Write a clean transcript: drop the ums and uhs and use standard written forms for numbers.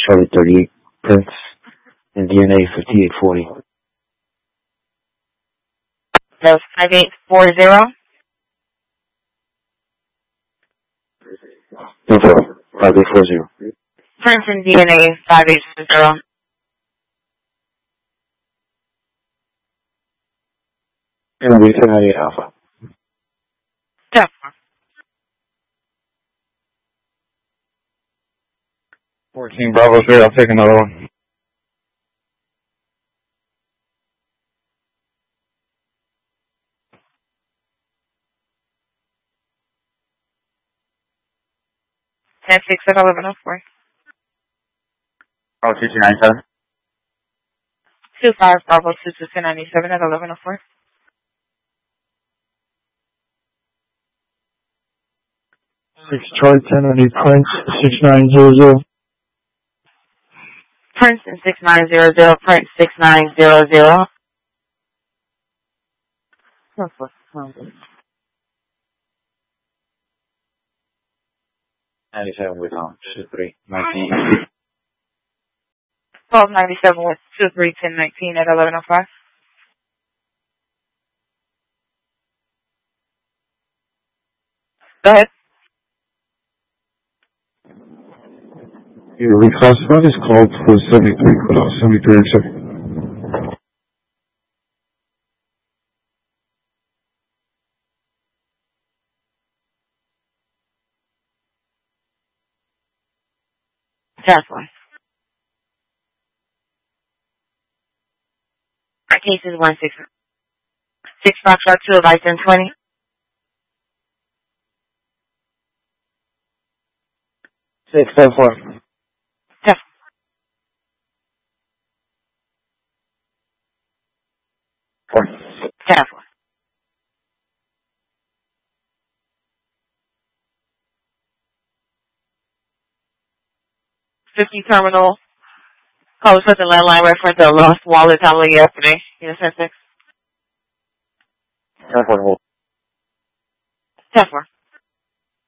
Charlie 38, Prince, and DNA 5840. That was 5840. Info 5840. Prince and DNA 5840. And we 1098 Alpha. Yeah. 14 Bravo 3, I'll take another one. Ten six at 1104. Oh, 2297. 25 Bravo 227 at 1104. Charlie 1098 Prince 6900. Prince and 6900. Prince 6900. That's what's wrong. 97 with 23, 19. 1297 with 231019 at 1105. Go ahead. Your reclassified is called for 73, cut off 73 and 7. That's one. Our case is 166 Foxtrot 2 of I-1020. 674. Yes. That's one. Terminal. Call us at the landline reference the lost wallet handling yesterday. Yes, that's it. 1041. That's one.